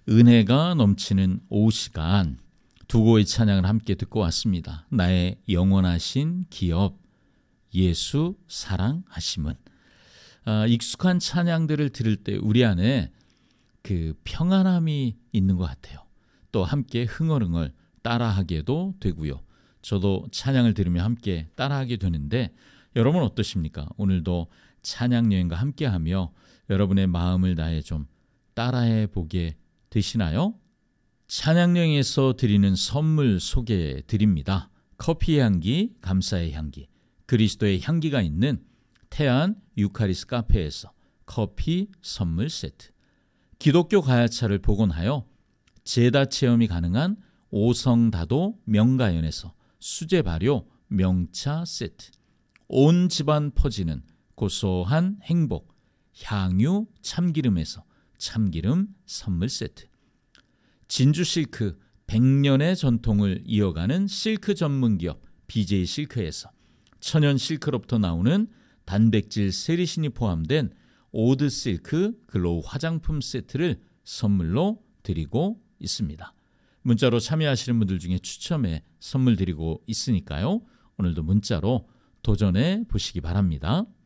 은혜가 넘치는 오후 시간 두 곡의 찬양을 함께 듣고 왔습니다. 나의 영원하신 기업 예수 사랑하심은. 익숙한 찬양들을 들을 때 우리 안에 그 평안함이 있는 것 같아요. 또 함께 흥얼흥얼 따라하게도 되고요. 저도 찬양을 들으며 함께 따라하게 되는데 여러분 어떠십니까? 오늘도 찬양 여행과 함께하며 여러분의 마음을 다해 좀 따라해 보게 되시나요? 찬양 여행에서 드리는 선물 소개해 드립니다. 커피의 향기, 감사의 향기, 그리스도의 향기가 있는 태안 유카리스 카페에서 커피 선물 세트, 기독교 가야차를 복원하여 제다 체험이 가능한 오성다도 명가연에서 수제 발효 명차 세트, 온 집안 퍼지는 고소한 행복 향유 참기름에서 참기름 선물 세트, 진주 실크 100년의 전통을 이어가는 실크 전문기업 BJ 실크에서 천연 실크로부터 나오는 단백질 세리신이 포함된 오드 실크 글로우 화장품 세트를 선물로 드리고 있습니다. 문자로 참여하시는 분들 중에 추첨해 선물 드리고 있으니까요. 오늘도 문자로 도전해 보시기 바랍니다.